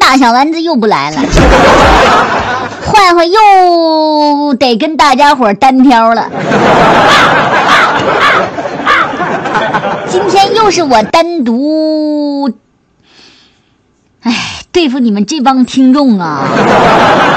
大小丸子又不来了，坏坏又得跟大家伙单挑了。今天又是我单独，对付你们这帮听众啊。